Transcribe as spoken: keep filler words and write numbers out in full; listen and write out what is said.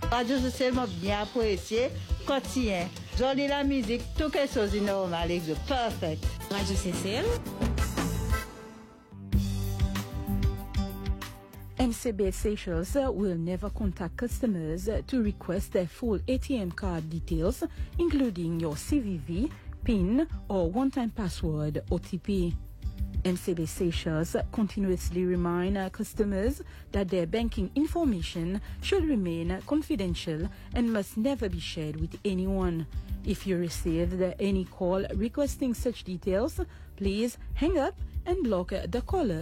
Radio Social m'a bien apprécié. Quotidien. Jolie la musique, tout quelque chose de normal, perfect. Radio C C L. M C B Seychelles will never contact customers to request their full A T M card details, including your C V V, PIN, or one-time password O T P. M C B Seychelles continuously remind customers that their banking information should remain confidential and must never be shared with anyone. If you received any call requesting such details, please hang up and block the caller